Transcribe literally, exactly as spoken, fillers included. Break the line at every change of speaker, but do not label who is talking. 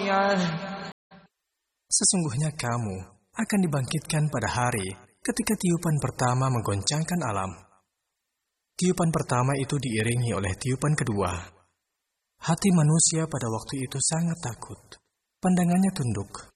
رفيعة.
Sesungguhnya kamu akan dibangkitkan pada hari ketika tiupan pertama menggoncangkan alam. Tiupan pertama itu diiringi oleh tiupan kedua. Hati manusia pada waktu itu sangat takut. Pandangannya tunduk.